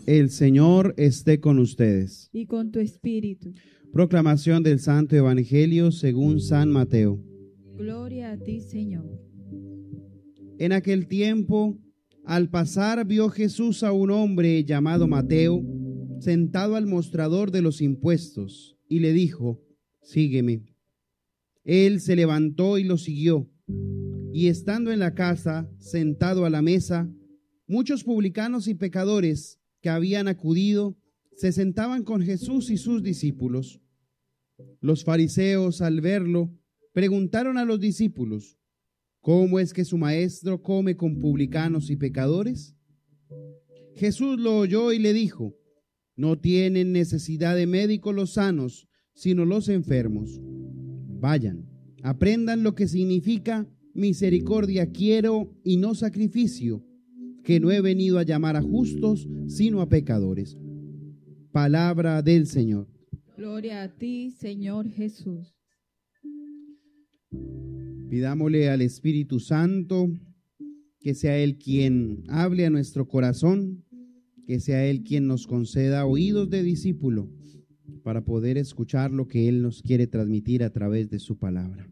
El Señor esté con ustedes. Y con tu espíritu. Proclamación del Santo Evangelio según San Mateo. Gloria a ti, Señor. En aquel tiempo, al pasar, vio Jesús a un hombre llamado Mateo, sentado al mostrador de los impuestos, y le dijo: sígueme. Él se levantó y lo siguió. Y estando en la casa, sentado a la mesa, muchos publicanos y pecadores que habían acudido se sentaban con Jesús y sus discípulos. Los fariseos, al verlo, preguntaron a los discípulos: ¿cómo es que su maestro come con publicanos y pecadores? Jesús lo oyó y le dijo: no tienen necesidad de médico los sanos, sino los enfermos. Vayan, aprendan lo que significa misericordia quiero y no sacrificio, que no he venido a llamar a justos, sino a pecadores. Palabra del Señor. Gloria a ti, Señor Jesús. Pidámosle al Espíritu Santo que sea Él quien hable a nuestro corazón, que sea Él quien nos conceda oídos de discípulo para poder escuchar lo que Él nos quiere transmitir a través de su palabra.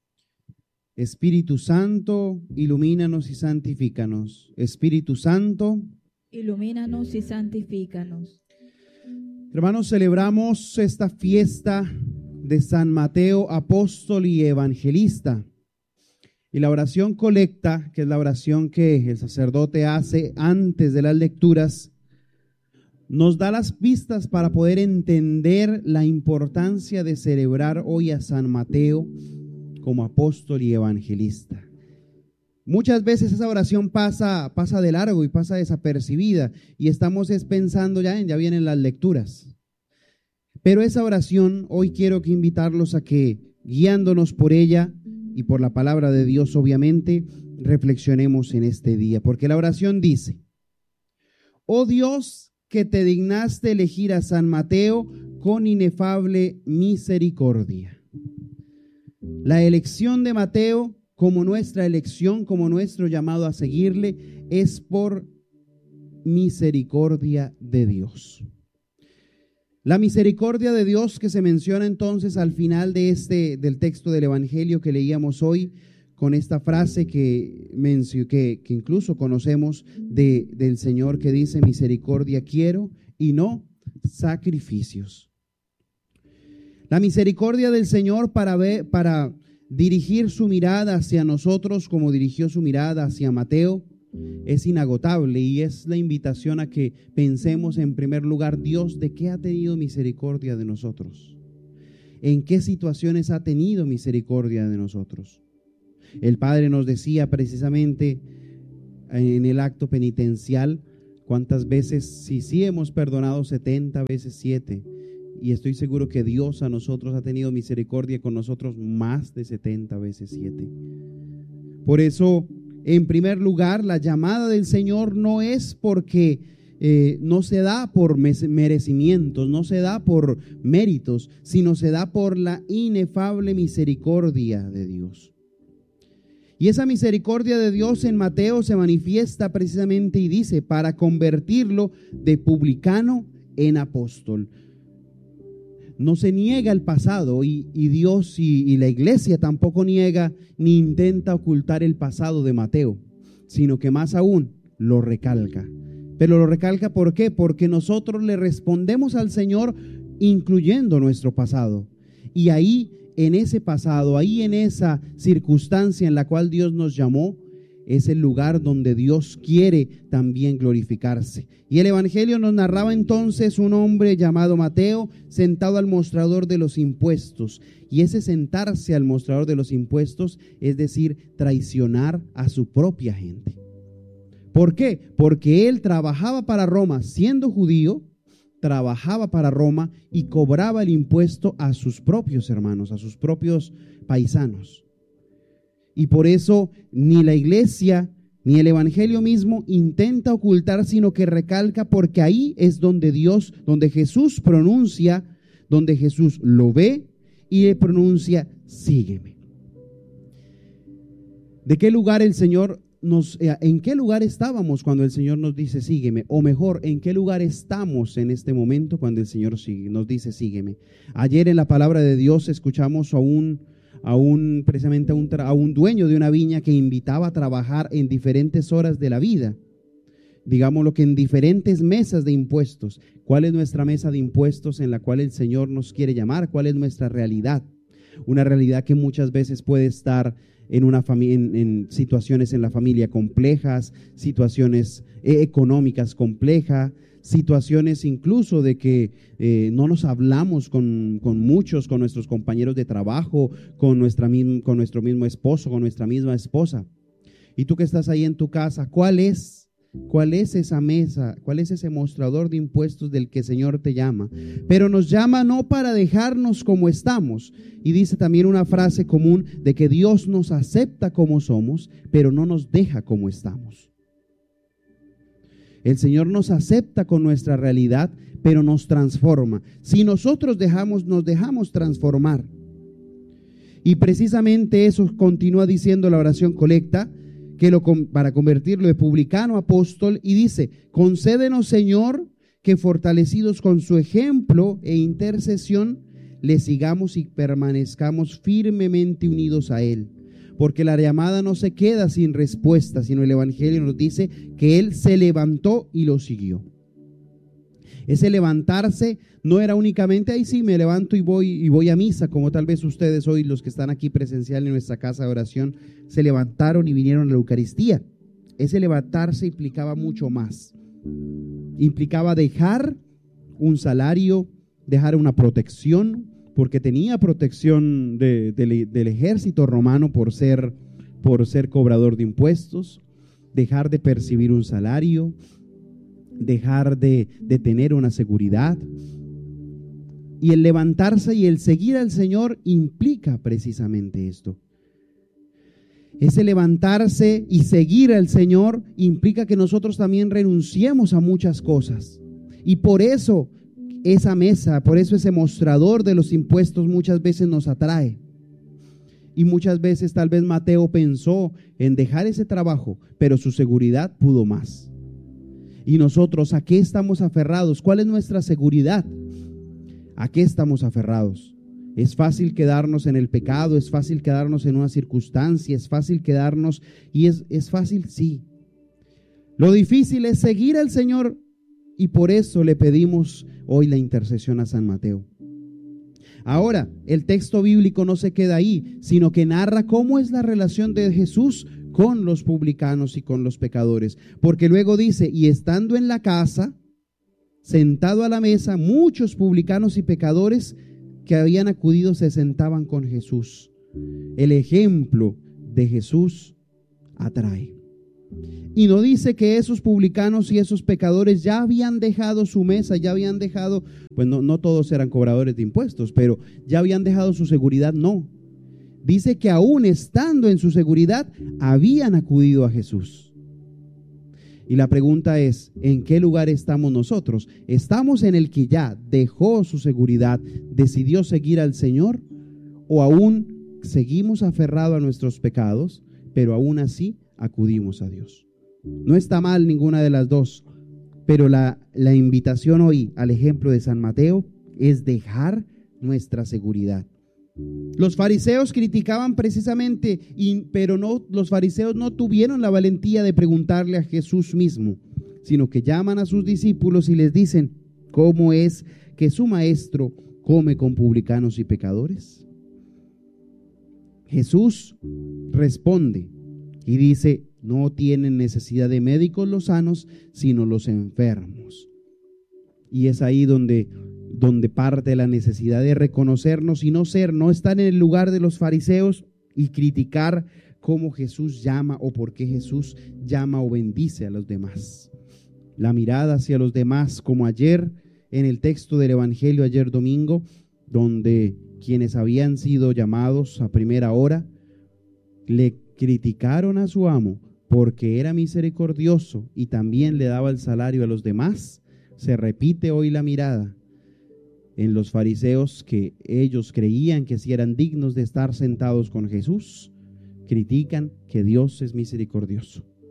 Espíritu Santo, ilumínanos y santifícanos. Espíritu Santo, ilumínanos y santifícanos. Hermanos, celebramos esta fiesta de San Mateo, apóstol y evangelista. Y la oración colecta, que es la oración que el sacerdote hace antes de las lecturas, nos da las pistas para poder entender la importancia de celebrar hoy a San Mateo como apóstol y evangelista. Muchas veces esa oración pasa de largo y pasa desapercibida y estamos pensando ya vienen las lecturas. Pero esa oración hoy quiero que invitarlos a que, guiándonos por ella y por la palabra de Dios obviamente, reflexionemos en este día. Porque la oración dice: oh Dios, que te dignaste elegir a San Mateo con inefable misericordia. La elección de Mateo, como nuestra elección, como nuestro llamado a seguirle, es por misericordia de Dios. La misericordia de Dios que se menciona entonces al final del texto del Evangelio que leíamos hoy, con esta frase que incluso conocemos del Señor, que dice: misericordia quiero y no sacrificios. La misericordia del Señor para dirigir su mirada hacia nosotros, como dirigió su mirada hacia Mateo, es inagotable, y es la invitación a que pensemos en primer lugar: Dios, ¿de qué ha tenido misericordia de nosotros? ¿En qué situaciones ha tenido misericordia de nosotros? El Padre nos decía precisamente en el acto penitencial cuántas veces, sí hemos perdonado 70 veces 7, y estoy seguro que Dios a nosotros ha tenido misericordia con nosotros más de 70 veces 7. Por eso, en primer lugar, la llamada del Señor no es porque no se da por merecimientos, no se da por méritos, sino se da por la inefable misericordia de Dios. Y esa misericordia de Dios en Mateo se manifiesta precisamente y dice: para convertirlo de publicano en apóstol. No se niega el pasado y Dios y la iglesia tampoco niega ni intenta ocultar el pasado de Mateo, sino que más aún lo recalca. Pero lo recalca ¿por qué? Porque nosotros le respondemos al Señor incluyendo nuestro pasado. Y ahí, en ese pasado, ahí en esa circunstancia en la cual Dios nos llamó, es el lugar donde Dios quiere también glorificarse. Y el Evangelio nos narraba entonces un hombre llamado Mateo sentado al mostrador de los impuestos. Y ese sentarse al mostrador de los impuestos, es decir, traicionar a su propia gente. ¿Por qué? Porque él trabajaba para Roma, siendo judío, trabajaba para Roma y cobraba el impuesto a sus propios hermanos, a sus propios paisanos. Y por eso ni la iglesia ni el Evangelio mismo intenta ocultar, sino que recalca, porque ahí es donde donde Jesús pronuncia, donde Jesús lo ve y le pronuncia: sígueme. ¿De qué lugar el Señor ¿en qué lugar estábamos cuando el Señor nos dice sígueme? O mejor, ¿en qué lugar estamos en este momento cuando el Señor nos dice sígueme? Ayer en la palabra de Dios escuchamos precisamente a un dueño de una viña que invitaba a trabajar en diferentes horas de la vida. Digámoslo que en diferentes mesas de impuestos. ¿Cuál es nuestra mesa de impuestos en la cual el Señor nos quiere llamar? ¿Cuál es nuestra realidad? Una realidad que muchas veces puede estar en situaciones en la familia complejas, situaciones económicas complejas, situaciones incluso de que no nos hablamos con muchos, con nuestros compañeros de trabajo, con nuestro mismo esposo, con nuestra misma esposa. Y tú que estás ahí en tu casa, ¿cuál es esa mesa? ¿Cuál es ese mostrador de impuestos del que el Señor te llama? Pero nos llama no para dejarnos como estamos. Y dice también una frase común de que Dios nos acepta como somos, pero no nos deja como estamos. El Señor nos acepta con nuestra realidad, pero nos transforma. Si nosotros nos dejamos transformar. Y precisamente eso continúa diciendo la oración colecta, para convertirlo de publicano a apóstol, y dice: concédenos, Señor, que fortalecidos con su ejemplo e intercesión, le sigamos y permanezcamos firmemente unidos a Él. Porque la llamada no se queda sin respuesta, sino el Evangelio nos dice que Él se levantó y lo siguió. Ese levantarse no era únicamente, ahí sí, me levanto y voy a misa, como tal vez ustedes hoy, los que están aquí presencial en nuestra casa de oración, se levantaron y vinieron a la Eucaristía. Ese levantarse implicaba mucho más. Implicaba dejar un salario, dejar una protección, porque tenía protección del ejército romano por ser cobrador de impuestos, dejar de percibir un salario, dejar de tener una seguridad. Y el levantarse y el seguir al Señor implica precisamente esto. Ese levantarse y seguir al Señor implica que nosotros también renunciemos a muchas cosas. Y por eso esa mesa, por eso ese mostrador de los impuestos muchas veces nos atrae. Y muchas veces tal vez Mateo pensó en dejar ese trabajo, pero su seguridad pudo más. Y nosotros, ¿a qué estamos aferrados? ¿Cuál es nuestra seguridad? ¿A qué estamos aferrados? Es fácil quedarnos en el pecado, es fácil quedarnos en una circunstancia, es fácil quedarnos, y es fácil, sí. Lo difícil es seguir al Señor, y por eso le pedimos hoy la intercesión a San Mateo. Ahora, el texto bíblico no se queda ahí, sino que narra cómo es la relación de Jesús con los publicanos y con los pecadores. Porque luego dice, y estando en la casa, sentado a la mesa, muchos publicanos y pecadores que habían acudido se sentaban con Jesús. El ejemplo de Jesús atrae. Y no dice que esos publicanos y esos pecadores ya habían dejado su mesa, ya habían dejado, pues no todos eran cobradores de impuestos, pero ya habían dejado su seguridad, no. Dice que aún estando en su seguridad, habían acudido a Jesús. Y la pregunta es, ¿en qué lugar estamos nosotros? ¿Estamos en el que ya dejó su seguridad, decidió seguir al Señor? ¿O aún seguimos aferrados a nuestros pecados, pero aún así acudimos a Dios? No está mal ninguna de las dos, pero la invitación hoy al ejemplo de San Mateo es dejar nuestra seguridad. Los fariseos criticaban precisamente, pero los fariseos no tuvieron la valentía de preguntarle a Jesús mismo, sino que llaman a sus discípulos y les dicen, ¿cómo es que su maestro come con publicanos y pecadores? Jesús responde y dice, no tienen necesidad de médicos los sanos, sino los enfermos. Y es ahí donde parte la necesidad de reconocernos y no estar en el lugar de los fariseos y criticar cómo Jesús llama o por qué Jesús llama o bendice a los demás. La mirada hacia los demás, como ayer en el texto del Evangelio, ayer domingo, donde quienes habían sido llamados a primera hora le criticaron a su amo porque era misericordioso y también le daba el salario a los demás. Se repite hoy la mirada en los fariseos, que ellos creían que si eran dignos de estar sentados con Jesús, critican que Dios es misericordioso.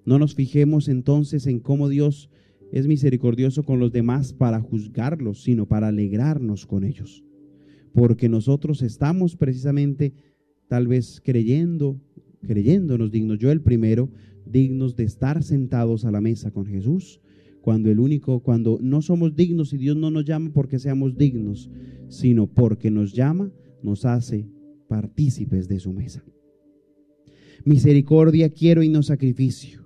No nos fijemos entonces en cómo Dios es misericordioso con los demás para juzgarlos, sino para alegrarnos con ellos. Porque nosotros estamos precisamente tal vez creyéndonos dignos, yo el primero, dignos de estar sentados a la mesa con Jesús, cuando no somos dignos y Dios no nos llama porque seamos dignos, sino porque nos llama, nos hace partícipes de su mesa. Misericordia quiero y no sacrificio.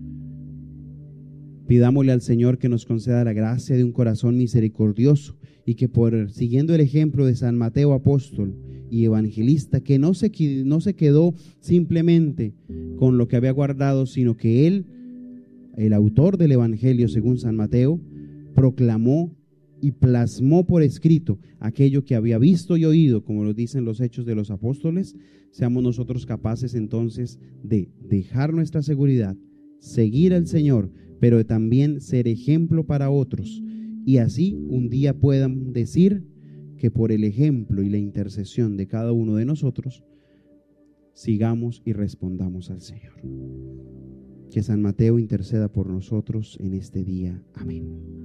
Pidámosle al Señor que nos conceda la gracia de un corazón misericordioso y que siguiendo el ejemplo de San Mateo apóstol y evangelista, que no se quedó simplemente con lo que había guardado, sino que él, el autor del Evangelio según San Mateo, proclamó y plasmó por escrito aquello que había visto y oído, como lo dicen los Hechos de los Apóstoles. Seamos nosotros capaces entonces de dejar nuestra seguridad, seguir al Señor, pero también ser ejemplo para otros, y así un día puedan decir que por el ejemplo y la intercesión de cada uno de nosotros sigamos y respondamos al Señor. Que San Mateo interceda por nosotros en este día. Amén.